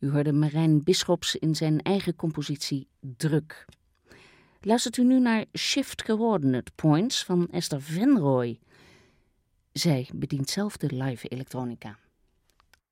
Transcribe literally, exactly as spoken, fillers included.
U hoorde Marijn Bisschops in zijn eigen compositie Druk. Luistert u nu naar Shift Coordinate Points van Esther Venrooy. Zij bedient zelf de live elektronica.